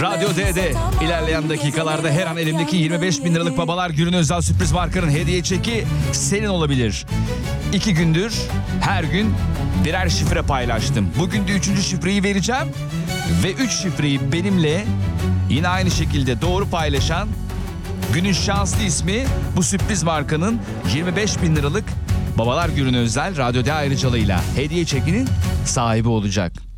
Radyo D'de ilerleyen dakikalarda her an elimdeki 25 bin liralık Babalar Günü'nün özel sürpriz markanın hediye çeki senin olabilir. 2 gündür her gün birer şifre paylaştım. Bugün de 3. şifreyi vereceğim. Ve 3 şifreyi benimle yine aynı şekilde doğru paylaşan günün şanslı ismi bu sürpriz markanın 25 bin liralık Babalar Günü'nün özel Radyo D ayrıcalığıyla hediye çekinin sahibi olacak.